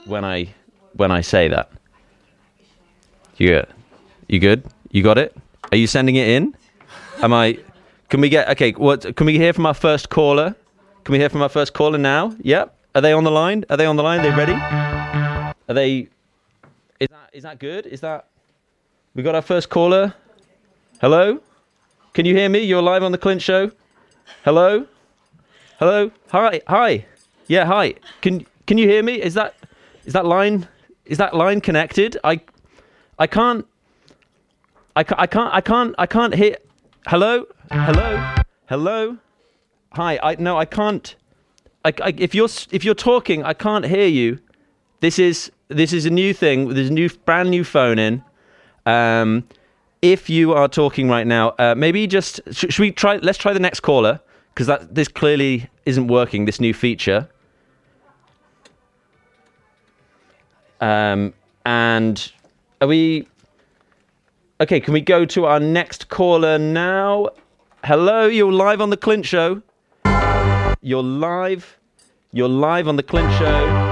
when I say that. You good? You got it? Are you sending it in? Can we hear from our first caller? Can we hear from our first caller now? Yep. Are they on the line? Are they ready? Are they? Is that good? We got our first caller? Hello? Can you hear me? You're live on the Clint Show. Hello? Hi. Yeah, hi. Can you hear me? Is that line connected? I can't hear. Hello? Hi. I can't. If you're talking, I can't hear you. This is a new thing. There's a brand new phone in. If you are talking right now, maybe just should we try? Let's try the next caller, because this clearly isn't working. This new feature. And are we? Okay, can we go to our next caller now? Hello, you're live on the Clint Show. You're live on the Clint Show.